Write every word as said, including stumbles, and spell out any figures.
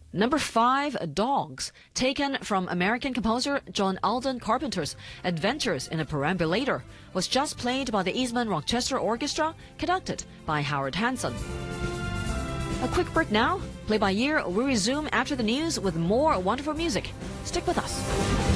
Number five, Dogs, taken from American composer John Alden Carpenter's Adventures in a Perambulator, was just played by the Eastman Rochester Orchestra, conducted by Howard Hanson. A quick break now. Play by ear, we'll resume after the news with more wonderful music. Stick with us.